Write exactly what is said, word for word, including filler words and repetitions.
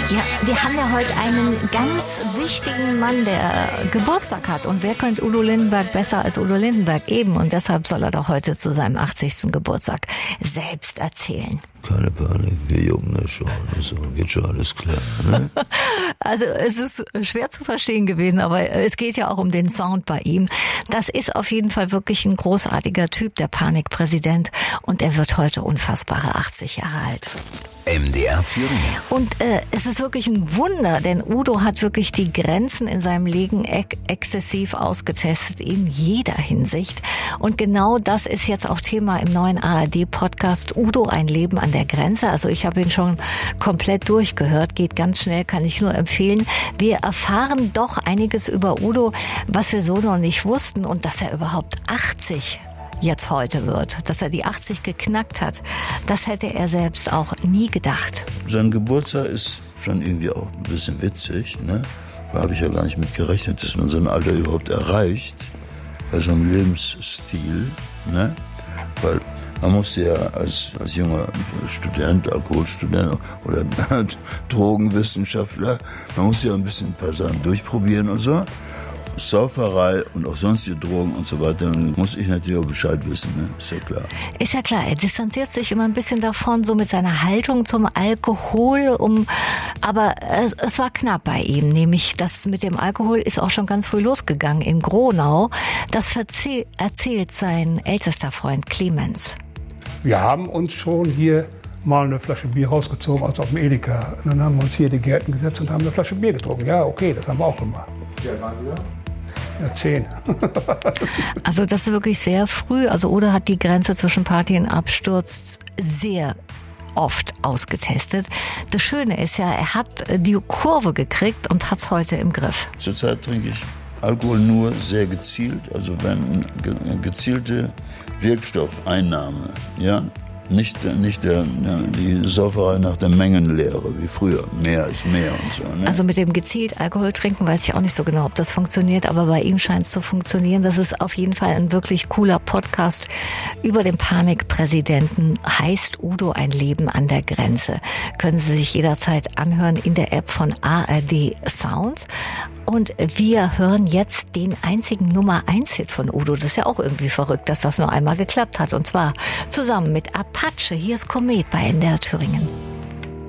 Ja, wir haben ja heute einen ganz wichtigen Mann, der Geburtstag hat. Und wer könnte Udo Lindenberg besser als Udo Lindenberg eben? Und deshalb soll er doch heute zu seinem achtzigsten Geburtstag selbst erzählen. Keine Panik, wir jucken das schon. So geht schon alles klar, ne? Also es ist schwer zu verstehen gewesen, aber es geht ja auch um den Sound bei ihm. Das ist auf jeden Fall wirklich ein großartiger Typ, der Panikpräsident. Und er wird heute unfassbare achtzig Jahre alt. M D R Thüringen. Und äh, es ist wirklich ein Wunder, denn Udo hat wirklich die Grenzen in seinem Leben ex- exzessiv ausgetestet, in jeder Hinsicht. Und genau das ist jetzt auch Thema im neuen A R D-Podcast Udo, ein Leben an der Grenze. Also ich habe ihn schon komplett durchgehört, geht ganz schnell, kann ich nur empfehlen. Wir erfahren doch einiges über Udo, was wir so noch nicht wussten, und dass er überhaupt achtzig jetzt heute wird, dass er die achtzig geknackt hat, das hätte er selbst auch nie gedacht. Sein Geburtstag ist schon irgendwie auch ein bisschen witzig, ne? Da habe ich ja gar nicht mit gerechnet, dass man so ein Alter überhaupt erreicht, bei so einem Lebensstil, ne? Weil man musste ja als, als junger Student, Alkoholstudent oder Drogenwissenschaftler, man muss ja ein bisschen ein paar Sachen durchprobieren und so. Sauferei und auch sonstige Drogen und so weiter, dann muss ich natürlich auch Bescheid wissen, ne? Ist ja klar. Ist ja klar, er distanziert sich immer ein bisschen davon, so mit seiner Haltung zum Alkohol, um, aber es, es war knapp bei ihm, nämlich das mit dem Alkohol ist auch schon ganz früh losgegangen in Gronau. Das verzehl, erzählt sein ältester Freund Clemens. Wir haben uns schon hier mal eine Flasche Bier rausgezogen aus dem Edeka. Und dann haben wir uns hier die Gärten gesetzt und haben eine Flasche Bier getrunken. Ja, okay, das haben wir auch gemacht. Wie alt waren Sie da? Ja, zehn. Also das ist wirklich sehr früh. Also Udo hat die Grenze zwischen Party und Absturz sehr oft ausgetestet. Das Schöne ist ja, er hat die Kurve gekriegt und hat es heute im Griff. Zurzeit trinke ich Alkohol nur sehr gezielt, also wenn ge- gezielte Wirkstoffeinnahme, ja. Nicht, nicht der, die Sauferei nach der Mengenlehre, wie früher. Mehr ist mehr und so. Ne? Also mit dem gezielt Alkohol trinken weiß ich auch nicht so genau, ob das funktioniert, aber bei ihm scheint es zu funktionieren. Das ist auf jeden Fall ein wirklich cooler Podcast über den Panikpräsidenten. Heißt Udo, ein Leben an der Grenze. Können Sie sich jederzeit anhören in der App von A R D Sounds. Und wir hören jetzt den einzigen Nummer eins Hit von Udo. Das ist ja auch irgendwie verrückt, dass das nur einmal geklappt hat. Und zwar zusammen mit Apache. Hier ist Komet bei N D R Thüringen.